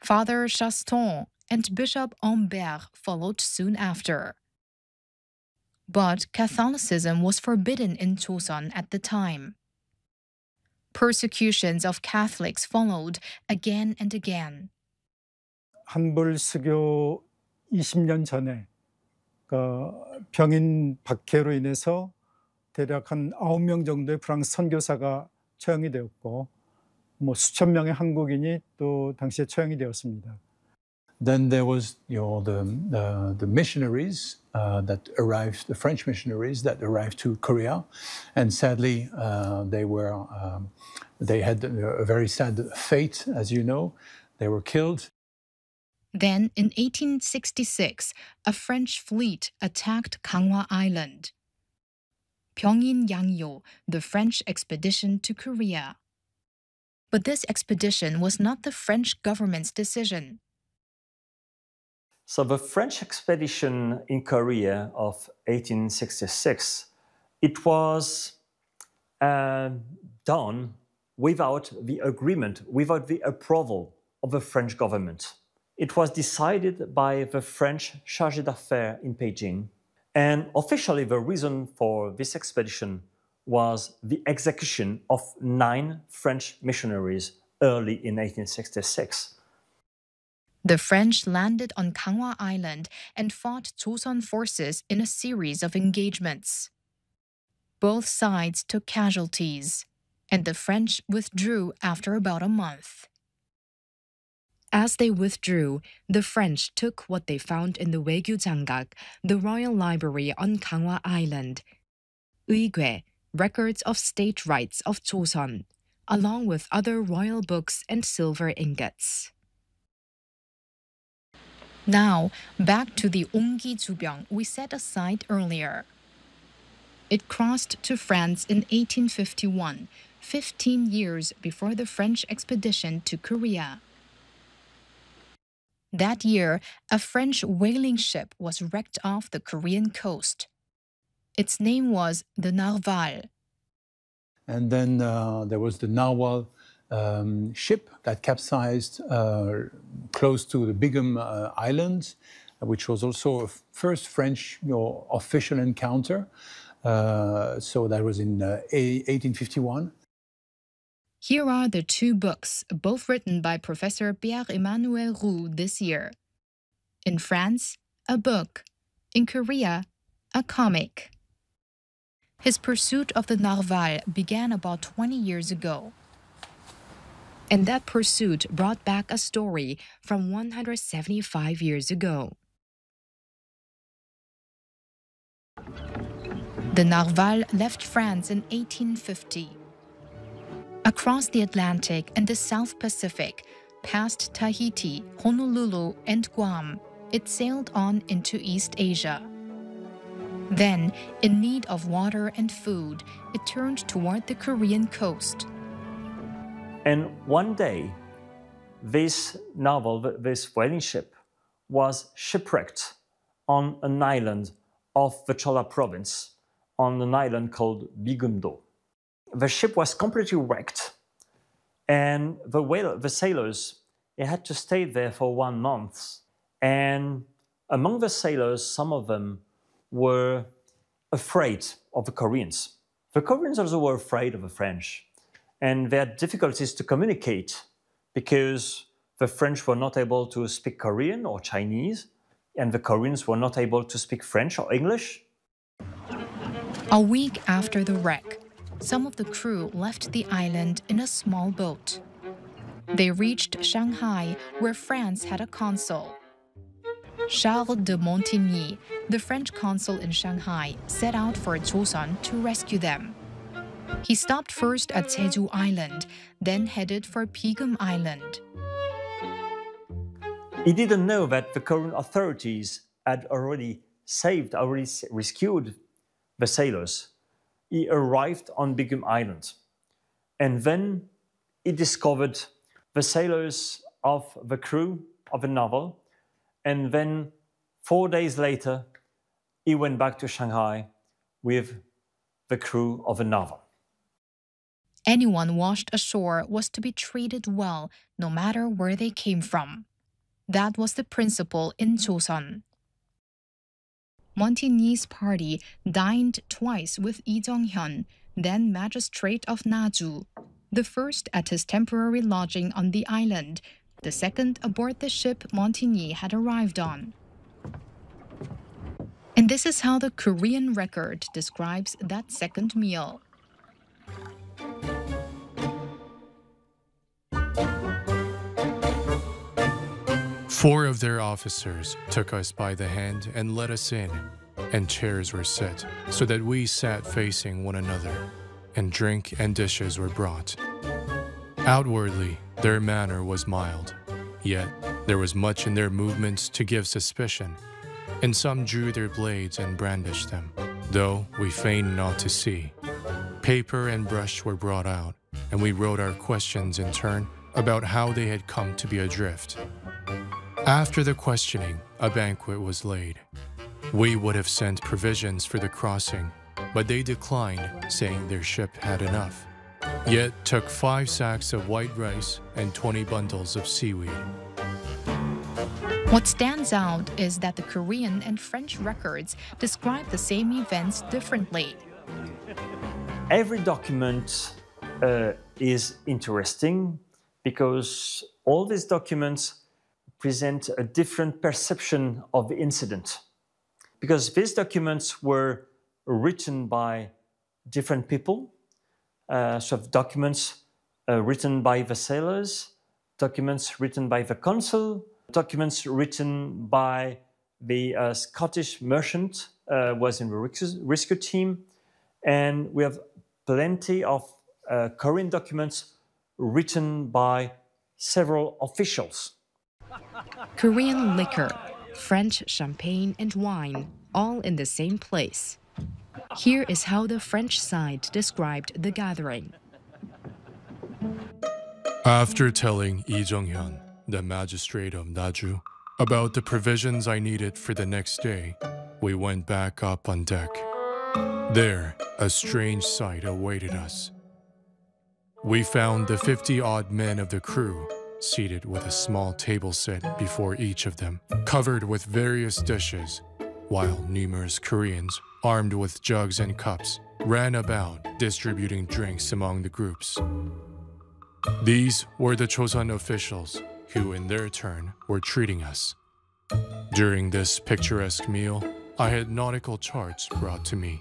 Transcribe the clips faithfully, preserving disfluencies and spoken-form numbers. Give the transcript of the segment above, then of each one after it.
Father Chaston and Bishop Humbert followed soon after. But Catholicism was forbidden in Joseon at the time. Persecutions of Catholics followed again and again. 한불수교 이십 년 전에 그 병인 박해로 인해서 대략 한 아홉 명 정도의 프랑스 선교사가 처형이 되었고 뭐 수천 명의 한국인이 또 당시에 처형이 되었습니다. Then there was, you know, the the, the missionaries uh, that arrived, the French missionaries that arrived to Korea, and sadly uh, they were um, they had a very sad fate, as you know. They were killed. Then, in eighteen sixty-six, a French fleet attacked Ganghwa Island. Pyeongin Yangyo, the French expedition to Korea. But this expedition was not the French government's decision. So the French expedition in Korea of eighteen sixty-six, it was uh, done without the agreement, without the approval of the French government. It was decided by the French chargé d'affaires in Beijing. And officially, the reason for this expedition was the execution of nine French missionaries early in eighteen sixty-six. The French landed on Ganghwa Island and fought Joseon forces in a series of engagements. Both sides took casualties, and the French withdrew after about a month. As they withdrew, the French took what they found in the Waegyu Janggak, the royal library on Ganghwa Island, Uigwe, records of state rights of Joseon, along with other royal books and silver ingots. Now, back to the Onggi Jubyeong we set aside earlier. It crossed to France in eighteen fifty-one, fifteen years before the French expedition to Korea. That year, a French whaling ship was wrecked off the Korean coast. Its name was the Narwal. And then uh, there was the Narwal um, ship that capsized uh, close to the Bigum uh, Island, which was also a first French, you know, official encounter. Uh, so that was in uh, eighteen fifty-one. Here are the two books, both written by Professor Pierre-Emmanuel Roux this year. In France, a book. In Korea, a comic. His pursuit of the Narwal began about twenty years ago. And that pursuit brought back a story from one hundred seventy-five years ago. The Narwal left France in eighteen fifty. Across the Atlantic and the South Pacific, past Tahiti, Honolulu, and Guam, it sailed on into East Asia. Then, in need of water and food, it turned toward the Korean coast. And one day, this Narwal, this whaling ship, was shipwrecked on an island of the Chola province, on an island called Bigum-do. The ship was completely wrecked, and the, whale, the sailors they had to stay there for one month. And among the sailors, some of them were afraid of the Koreans. The Koreans also were afraid of the French, and they had difficulties to communicate because the French were not able to speak Korean or Chinese, and the Koreans were not able to speak French or English. A week after the wreck, some of the crew left the island in a small boat. They reached Shanghai, where France had a consul. Charles de Montigny, the French consul in Shanghai, set out for Joseon to rescue them. He stopped first at Jeju Island, then headed for Bigum Island. He didn't know that the Korean authorities had already saved, already rescued the sailors. He arrived on Bigum Island, and then he discovered the sailors of the crew of the Narwal, and then four days later, he went back to Shanghai with the crew of the Narwal. Anyone washed ashore was to be treated well, no matter where they came from. That was the principle in Joseon. Montigny's party dined twice with Lee Jong-hyun, then magistrate of Naju, the first at his temporary lodging on the island, the second aboard the ship Montigny had arrived on. And this is how the Korean record describes that second meal. Four of their officers took us by the hand and led us in, and chairs were set so that we sat facing one another, and drink and dishes were brought. Outwardly, their manner was mild, yet there was much in their movements to give suspicion, and some drew their blades and brandished them, though we feigned not to see. Paper and brush were brought out, and we wrote our questions in turn about how they had come to be adrift. After the questioning, a banquet was laid. We would have sent provisions for the crossing, but they declined, saying their ship had enough, yet took five sacks of white rice and twenty bundles of seaweed. What stands out is that the Korean and French records describe the same events differently. Every document uh, is interesting because all these documents present a different perception of the incident. Because these documents were written by different people, uh, so documents uh, written by the sailors, documents written by the consul, documents written by the uh, Scottish merchant uh, was in the rescue team, and we have plenty of uh, Korean documents written by several officials. Korean liquor, French champagne and wine, all in the same place. Here is how the French side described the gathering. After telling Lee Jong-hyun, the magistrate of Naju, about the provisions I needed for the next day, we went back up on deck. There, a strange sight awaited us. We found the fifty-odd men of the crew seated with a small table set before each of them, covered with various dishes, while numerous Koreans, armed with jugs and cups, ran about distributing drinks among the groups. These were the Joseon officials, who in their turn were treating us. During this picturesque meal, I had nautical charts brought to me.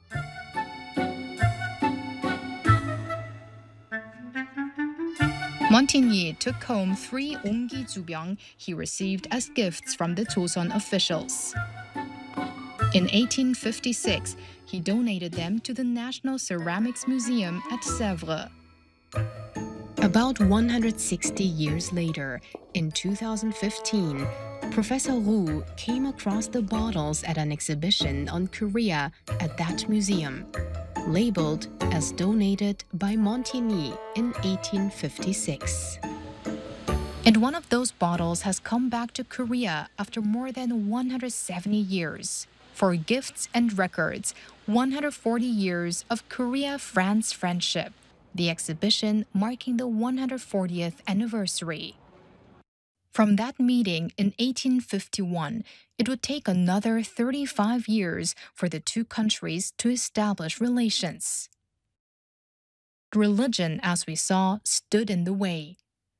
Montigny took home three onggi jubyeong he received as gifts from the Joseon officials. In eighteen fifty-six, he donated them to the National Ceramics Museum at Sèvres. About one hundred sixty years later, in two thousand fifteen, Professor Roux came across the bottles at an exhibition on Korea at that museum, labeled as donated by Montigny in eighteen fifty-six. And one of those bottles has come back to Korea after more than one hundred seventy years. For Gifts and Records, one hundred forty years of Korea-France friendship, the exhibition marking the one hundred fortieth anniversary. From that meeting in eighteen fifty-one, it would take another thirty-five years for the two countries to establish relations. Religion, as we saw, stood in the way.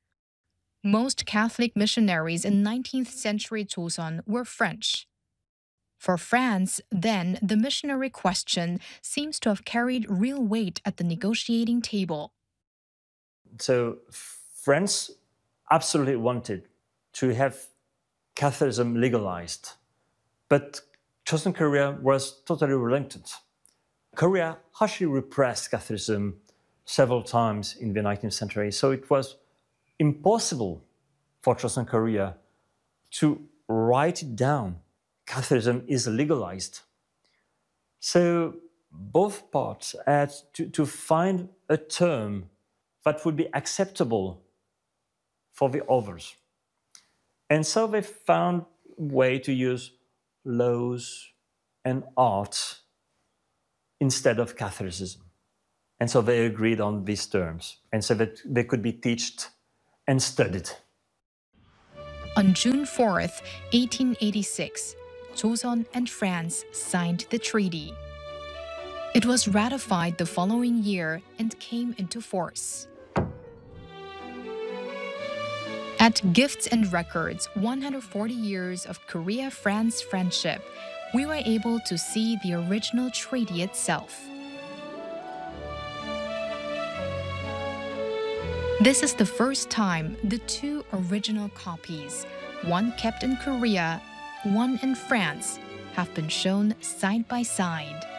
Most Catholic missionaries in nineteenth century Joseon were French. For France, then, the missionary question seems to have carried real weight at the negotiating table. So France absolutely wanted to have Catholicism legalized, but Joseon Korea was totally reluctant. Korea harshly repressed Catholicism several times in the nineteenth century, so it was impossible for Joseon Korea to write it down. Catholicism is legalized. So both parts had to, to find a term that would be acceptable for the others. And so they found a way to use laws and art instead of Catholicism. And so they agreed on these terms, and so that they could be taught and studied. A On June fourth, eighteen eighty-six, Joseon and France signed the treaty. It was ratified the following year and came into force. At Gifts and Records, one hundred forty years of Korea-France friendship, we were able to see the original treaty itself. This is the first time the two original copies, one kept in Korea, one in France, have been shown side by side.